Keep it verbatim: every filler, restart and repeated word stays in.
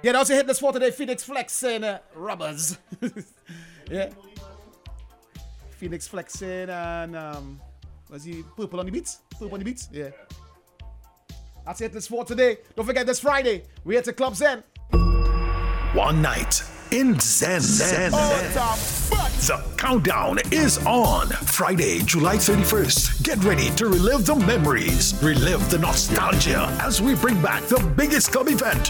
Yeah, that was a hitless for today. Phoenix Flex and uh, Rubbers. Yeah. Phoenix Flexing and um, was he Purple on the Beats? Purple on the Beats? Yeah. That's it. This for today. Don't forget this Friday. We're at the Club Zen. One night in Zen. Zen. The countdown is on. Friday, July thirty-first. Get ready to relive the memories, relive the nostalgia as we bring back the biggest club event